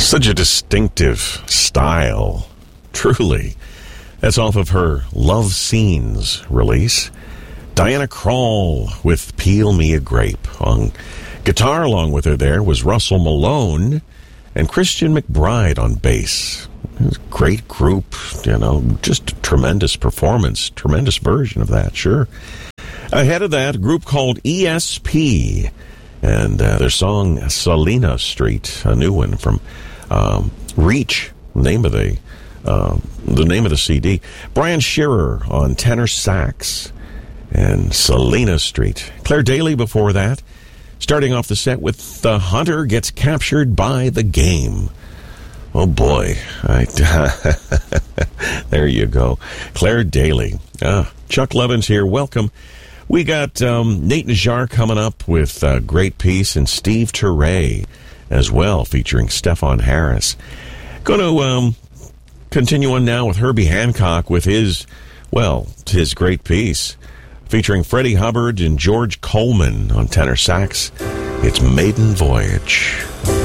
Such a distinctive style, truly. That's off of her Love Scenes release. Diana Krall with Peel Me a Grape. On guitar along with her there was Russell Malone and Christian McBride on bass. Great group, just a tremendous performance, tremendous version of that, sure. Ahead of that, a group called ESP and their song Salina Street, a new one from Reach, the name of the CD. Brian Shearer on tenor sax and Salina Street. Claire Daly before that, starting off the set with The Hunter Gets Captured by the Game. Oh boy, there you go. Claire Daly. Chuck Levins here, welcome. We got Nate Najjar coming up with a great piece, and Steve Turre as well, featuring Stefan Harris. Going to continue on now with Herbie Hancock with his great piece, featuring Freddie Hubbard and George Coleman on tenor sax. It's Maiden Voyage.